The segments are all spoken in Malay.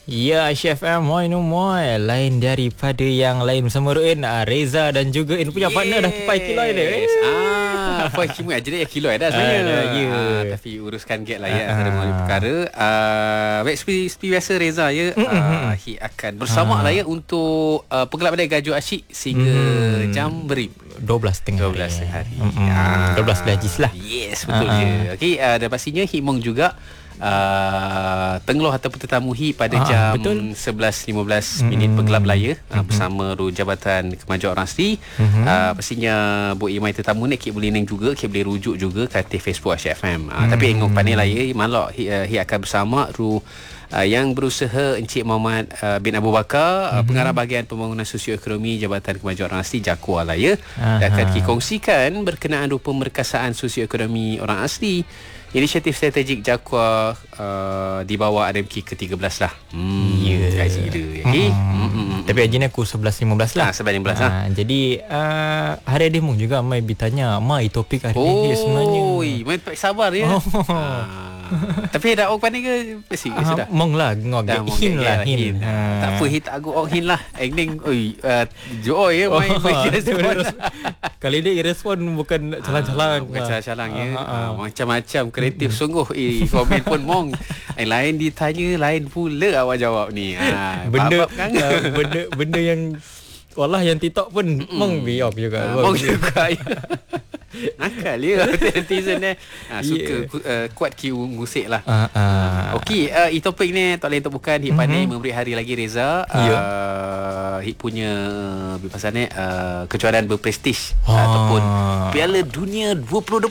Ya, Chef M, moi no moi. Lain daripada yang lain bersama Ruin, Reza dan juga In punya partner dah tupai kiloi dia. Apa kimu jadi kiloi dah sebenarnya. Tapi uruskan gate lah ya antara perkara. Baik seperti biasa Reza ya, akan bersama lah ya untuk penggelap gajo asyik sehingga jam beri 12.30 hari. 12 lajis lah. Yes, betul je. Okey, dan pastinya Himong juga tenggeluh ataupun tetamu pada jam 11.15 minit penggelap layar bersama Jabatan Kemajuan Orang Asli. Pastinya Bu Imai tetamu ni kit boleh neng juga, kit boleh rujuk juga kat Facebook Asyik FM. Tapi engok panel layar malak hi akan bersama yang berusaha Encik Muhammad bin Abu Bakar, pengarah bahagian pembangunan sosioekonomi Jabatan Kemajuan Orang Asli Jakua lah ya. Dan akan dikongsikan berkenaan pemerkasaan sosioekonomi orang asli. Inisiatif strategik Jakua di bawah RMK ke-13 lah. Tapi hari ni aku 11.15 lah. 11.15 lah. Jadi hari demo juga Mai bertanya, Mai topik hari ni sebenarnya. Mai tak sabar ya. Tapi dah orang pandai ke pasti ke sudah? Mong lah ngok hin lah hin. Tak apa hit aku hin lah. Engning joy ya mai respon. Kali dia respon bukan calang-calang. Bukan calang-calang ya. Macam-macam kreatif sungguh. Komen pun mong. Lain ditanya, lain pula awak jawab ni. Benda yang wallah yang TikTok pun mong biar juga. Mong juga. Nakal ya netizen ni. Suka kuat Q musik lah. Okey, topik ni tak lain tak bukan Hip pandai memberi hari lagi Reza. Hip punya pasal ni kejuaraan berprestij ataupun Piala Dunia 2026.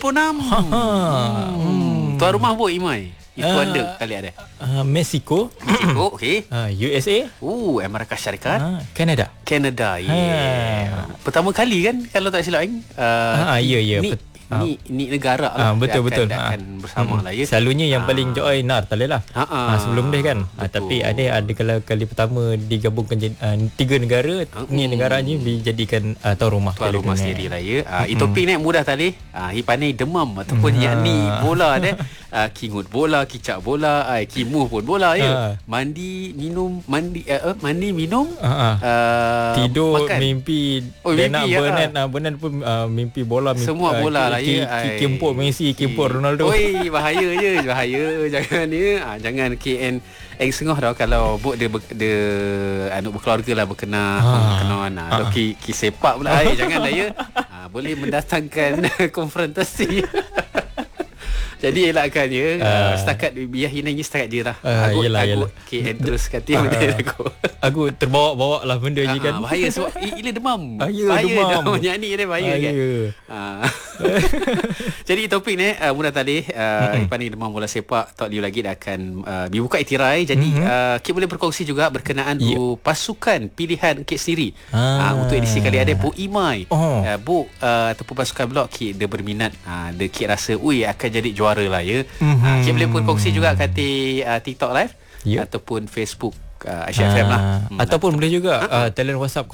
Tuan rumah Bu Imai. Itu anda kali ada. Mexico, okey. USA, Amerika Syarikat, Canada. Pertama kali kan kalau tak silap ya. Ni negara lah. Betul. Akan bersama lah ya. Selalunya yang paling joy NAR tak lah. Sebelum dia kan. Tapi ada kalau kali pertama digabungkan 3 negara, ni negara ni dijadikan tuan rumah sendiri lah ya. Topik ni mudah tadi. Hipanai demam ataupun yakni bola dia. Kingut bola, kicap bola, kimuh pun bola ya. Mandi minum, tidur, makan. mimpi. Bernard pun mimpi bola, semua bola lah ya. Kimpur Messi, kimpur Ronaldo. Bahaya jangan ya. Jangan KN sengah dah kalau buk dia anak berkeluarga lah berkenan ki sepak pula jangan dah ya. Boleh mendatangkan konfrontasi. Jadi elakkan ya. Setakat biar hinanya setakat je lah. Aku KN terus kata aku terbawa-bawa lah benda je kan. Bahaya sebab ia demam. Bahaya demam. Nyanyi dia bahaya kan. Jadi topik ni mudah tadi Ipan ni demam bola sepak tak liu lagi dah akan dibuka tirai. Jadi Kit boleh berkongsi juga berkenaan pasukan pilihan Kit sendiri. Untuk edisi kali ada Bu Imai. Bu ataupun pasukan blok Kit dia berminat. Dia Kit rasa akan jadi juara lah ya. Kit boleh berkongsi juga kat TikTok live ataupun Facebook Asyik FM lah. Ataupun boleh juga talian WhatsApp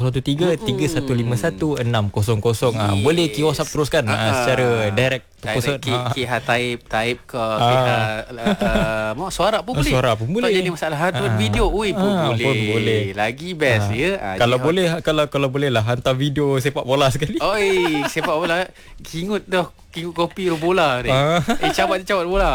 03-3151-600. Boleh Ki WhatsApp teruskan secara direct. Ki type ke suara pun boleh. Suara pun boleh. Tak jadi masalah video pun boleh. Lagi best ya. Kalau boleh lah hantar video sepak bola sekali. Sepak bola. Kingut kopi bola ni. Cabat bola.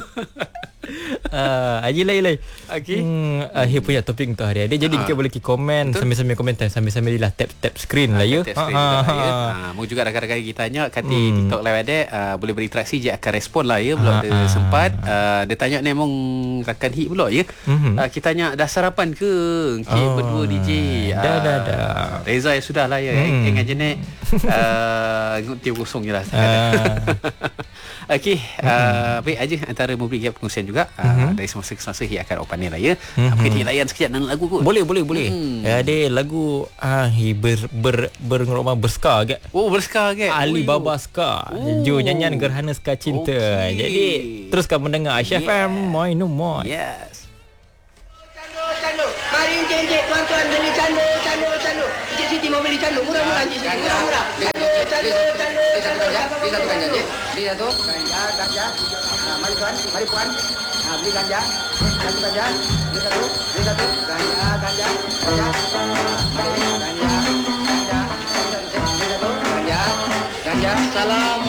Yelah. Okey. Akhir punya topik untuk hari ini. Jadi kita boleh komen sambil-sambil komentar, sambil-sambil lah tap screen lah ya. Mau juga rakan-rakan kita tanya kat TikTok live ada boleh berinteraksi je akan respon lah ya. Belum ada sempat. Dia tanya ni memang rakan hit pula ya. Kita tanya dah sarapan ke? Berdua DJ. Dah. Reza ya sudah lah ya. Ingat je ni tiup kosong je lah. Okey, baik aja antara memberi perkongsian juga dari semasa ke semasa Hik akan open ni lah ya. Mungkin Hik layan sekejap dalam lagu kot. Boleh. Ada lagu berngorma berska agak. Berska agak. Alibaba Ska. Jo nyanyian Gerhana Ska Cinta. Jadi teruskan mendengar Asyik FM. Moi no moi. Yes. Cando. Mari encik tuan-tuan beli cando. Encik Siti mau beli cando. Murah-murah encik Siti. Murah-murah. Cando. Beli satu ganja encik. Beli satu. Ganja. Mari puan. Beli ganja. Satu ganja. Beli satu. Ganja. Salam.